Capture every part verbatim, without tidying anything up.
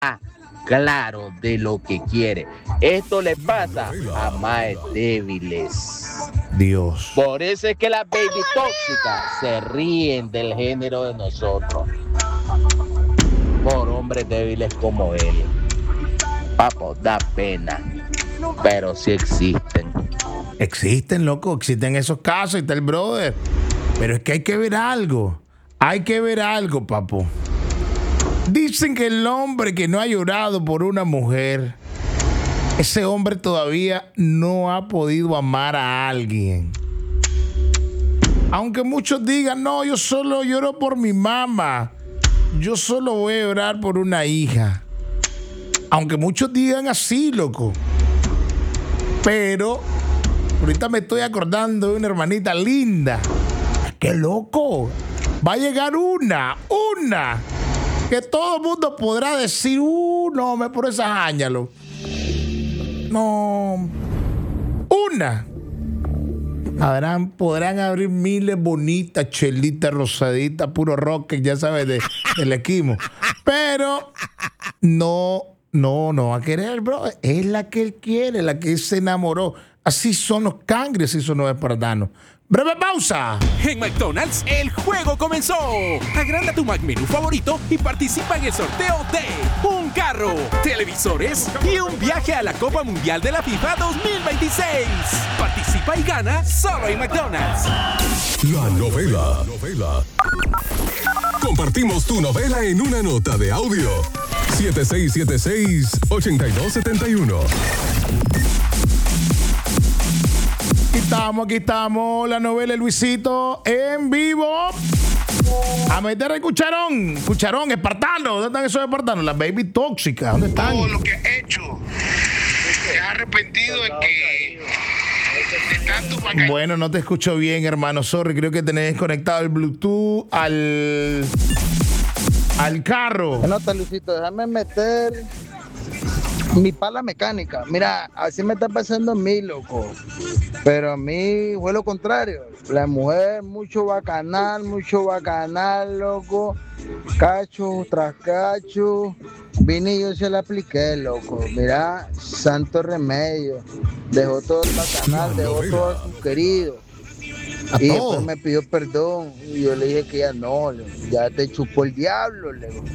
claro de lo que quiere. Esto le pasa a más débiles. Dios. Por eso es que las baby tóxicas se ríen del género de nosotros. Por hombres débiles como él. Papo, da pena. Pero sí existen. Existen, loco, existen esos casos, y está el brother. Pero es que hay que ver algo. Hay que ver algo, papo. Dicen que el hombre que no ha llorado por una mujer, ese hombre todavía no ha podido amar a alguien. Aunque muchos digan, no, yo solo lloro por mi mamá. Yo solo voy a llorar por una hija. Aunque muchos digan así, loco. Pero ahorita me estoy acordando de una hermanita linda. ¡Qué loco! Va a llegar una, una, que todo el mundo podrá decir, uh, no, me por esas años. No. Una. Habrán, podrán abrir miles bonitas, chelitas, rosaditas, puro rock, ya sabes, de, del esquimo. Pero no, no, no va a querer, bro. Es la que él quiere, la que él se enamoró. Así son los cangres, así son los espartanos. ¡Breve pausa! En McDonald's, el juego comenzó. Agranda tu McMenú favorito y participa en el sorteo de un carro, televisores y un viaje a la Copa Mundial de la FIFA dos mil veintiséis. Participa y gana solo en McDonald's. La novela. novela. Compartimos tu novela en una nota de audio. siete seis siete seis, ocho dos siete uno. Aquí estamos, aquí estamos, la novela de Luisito en vivo. A meter el cucharón, cucharón, espartano. ¿Dónde están esos espartanos? Las baby tóxicas, ¿dónde están? Todo lo que has hecho. Te has arrepentido de que de tanto bacán. Bueno, no te escucho bien, hermano. Sorry, creo que tenés desconectado el Bluetooth al, al carro. ¿Qué nota, Luisito? Déjame meter mi pala mecánica. Mira, así me está pasando a mí, loco. Pero a mí fue lo contrario. La mujer, mucho bacanal, mucho bacanal, loco. Cacho tras cacho. Vine y yo se la apliqué, loco. Mira, santo remedio. Dejó todo el bacanal, dejó todo a su querido. A Y todo. después me pidió perdón. Y yo le dije que ya no, le- ya te chupó el diablo, le digo.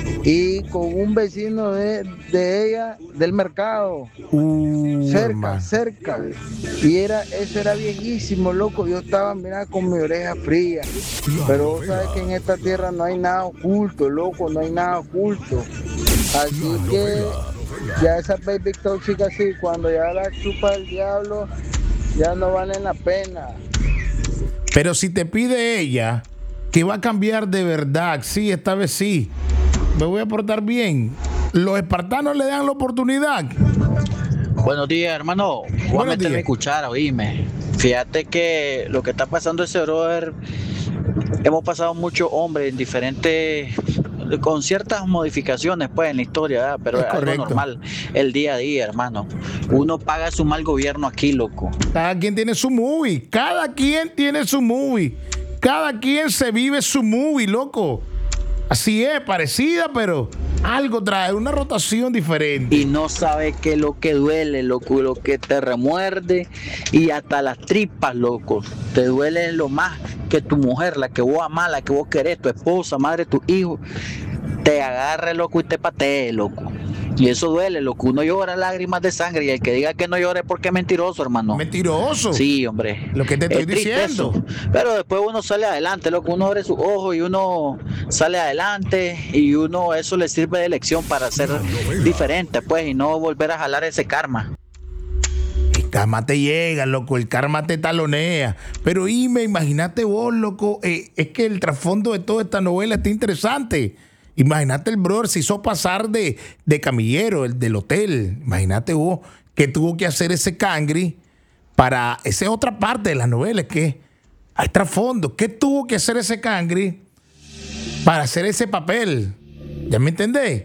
Y con un vecino de, de ella, del mercado, Uh, cerca, hermano. cerca. Y era, eso era viejísimo, loco. Yo estaba, mira, con mi oreja fría. Pero vos sabes que en esta tierra no hay nada oculto, loco, no hay nada oculto. Así que ya esas baby tóxicas, sí, cuando ya la chupa el diablo, ya no valen la pena. Pero si te pide ella que va a cambiar de verdad, sí, esta vez sí, me voy a portar bien, los espartanos le dan la oportunidad. Buenos días, hermano. Voy a Buenos meter días. mi cuchara, oíme. Fíjate que lo que está pasando ese brother, hemos pasado muchos hombres en diferentes, con ciertas modificaciones pues en la historia, ¿verdad? Pero Es es algo correcto. normal, el día a día, hermano. Uno paga su mal gobierno aquí, loco. Cada quien tiene su movie, cada quien tiene su movie, cada quien se vive su movie, loco. Así es, parecida, pero algo trae, una rotación diferente. Y no sabe qué es lo que duele, loco, lo que te remuerde y hasta las tripas, loco. Te duele lo más que tu mujer, la que vos amás, la que vos querés, tu esposa, madre, tu hijo, te agarre, loco, y te patee, loco. Y eso duele, loco. Uno llora lágrimas de sangre y el que diga que no llore es porque es mentiroso, hermano. Mentiroso. Sí, hombre. Lo que te estoy Es triste diciendo. eso. Pero después uno sale adelante, loco. Uno abre sus ojos y uno sale adelante y uno eso le sirve de lección para ser diferente, pues, y no volver a jalar ese karma. El karma te llega, loco, el karma te talonea. Pero Ime, imagínate vos, loco, eh, es que el trasfondo de toda esta novela está interesante. Imagínate el brother se hizo pasar de, de camillero, el del hotel. Imagínate vos que tuvo que hacer ese cangri para... Esa es otra parte de la novela, es que hay trasfondo. ¿Qué tuvo que hacer ese cangri para hacer ese papel? ¿Ya me entendés?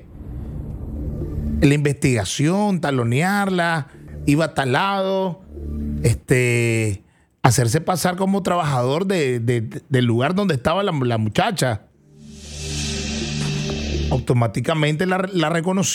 La investigación, talonearla, iba talado, este, hacerse pasar como trabajador de, de- de- del lugar donde estaba la, la muchacha. automáticamente la, la reconoció.